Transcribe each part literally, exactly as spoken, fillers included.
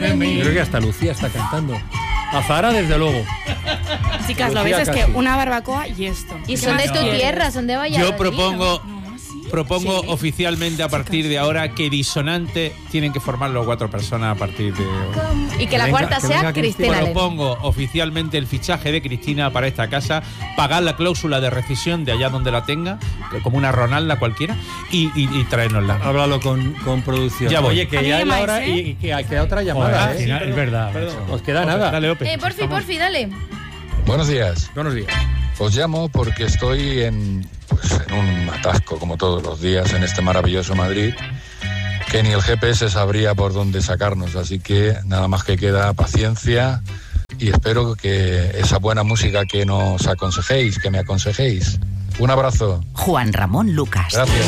Yo creo que hasta Lucía está cantando. A Zara, desde luego. Chicas, lo veis, es que una barbacoa y esto. Y son de tu tierra, son de Valladolid. Yo propongo... Propongo sí. oficialmente a partir de ahora que disonante tienen que formarlo cuatro personas a partir de hoy. Y que la venga, cuarta que sea Cristina. Propongo oficialmente el fichaje de Cristina para esta casa, pagar la cláusula de rescisión de allá donde la tenga, como una Ronalda cualquiera, y, y, y traérnosla. Háblalo con, con producción. Ya voy. Oye, que ya es la hora, ¿eh? y, y que queda otra llamada. Joder, ¿eh? Sí, es verdad. Os queda okay, nada. Dale, Ope. Eh, porfi, Vamos. porfi, dale. Buenos días. Buenos días. Os llamo porque estoy en, pues, en un atasco, como todos los días, en este maravilloso Madrid, que ni el G P S sabría por dónde sacarnos. Así que nada más que queda paciencia y espero que esa buena música que nos aconsejéis, que me aconsejéis. Un abrazo. Juan Ramón Lucas. Gracias.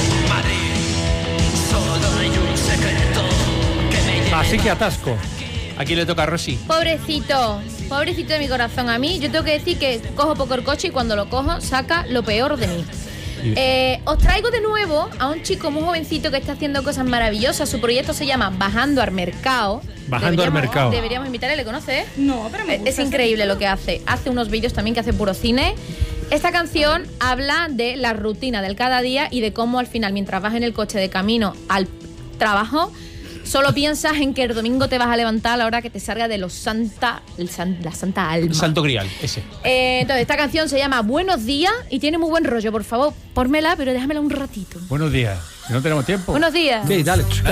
Así que atasco. Aquí le toca a Rosy. Pobrecito, pobrecito de mi corazón. A mí, yo tengo que decir que cojo poco el coche y cuando lo cojo saca lo peor de mí. Eh, os traigo de nuevo a un chico muy jovencito que está haciendo cosas maravillosas. Su proyecto se llama Bajando al Mercado. Bajando al Mercado. Deberíamos invitarle, ¿le conoces? No, pero me gusta. Es increíble lo que hace. Hace unos vídeos también que hace puro cine. Esta canción habla de la rutina del cada día y de cómo al final, mientras vas en el coche de camino al trabajo, solo piensas en que el domingo te vas a levantar a la hora que te salga de los santa, el san, la santa alma. El santo grial, ese. Eh, entonces, esta canción se llama Buenos días y tiene muy buen rollo. Por favor, pórmela, pero déjamela un ratito. Buenos días. Si no tenemos tiempo. Buenos días. Sí, dale.